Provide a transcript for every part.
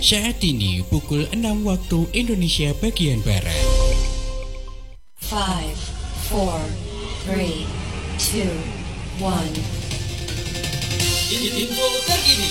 Saat ini pukul 6 waktu Indonesia bagian Barat. 5, 4, 3, 2, 1. Info terkini.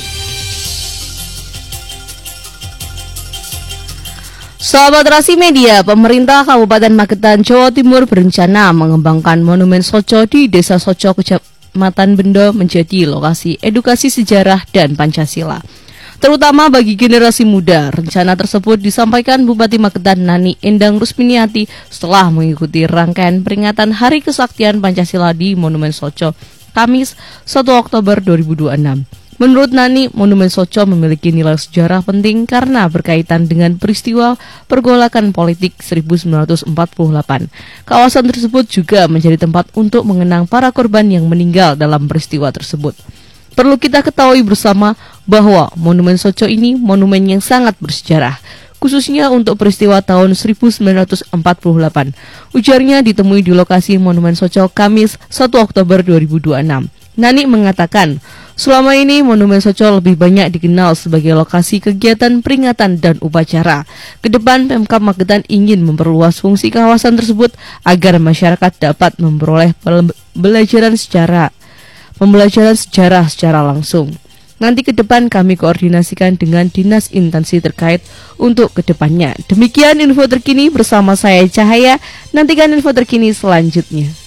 Sahabat Rasi Media, pemerintah Kabupaten Magetan, Jawa Timur berencana mengembangkan Monumen Soco di Desa Soco, Kecamatan Bendo menjadi lokasi edukasi sejarah dan Pancasila. Terutama bagi generasi muda, rencana tersebut disampaikan Bupati Magetan Nani Endang Rusminiati setelah mengikuti rangkaian peringatan Hari Kesaktian Pancasila di Monumen Soco, Kamis 1 Oktober 2026. Menurut Nani, Monumen Soco memiliki nilai sejarah penting karena berkaitan dengan peristiwa pergolakan politik 1948. Kawasan tersebut juga menjadi tempat untuk mengenang para korban yang meninggal dalam peristiwa tersebut. Perlu kita ketahui bersama bahwa Monumen Soco ini monumen yang sangat bersejarah, khususnya untuk peristiwa tahun 1948. Ujarnya ditemui di lokasi Monumen Soco Kamis 1 Oktober 2026. Nani mengatakan, selama ini Monumen Soco lebih banyak dikenal sebagai lokasi kegiatan peringatan dan upacara. Kedepan Pemkab Magetan ingin memperluas fungsi kawasan tersebut agar masyarakat dapat memperoleh pembelajaran sejarah secara langsung. Nanti ke depan kami koordinasikan dengan dinas instansi terkait untuk kedepannya. Demikian info terkini bersama saya Cahaya. Nantikan info terkini selanjutnya.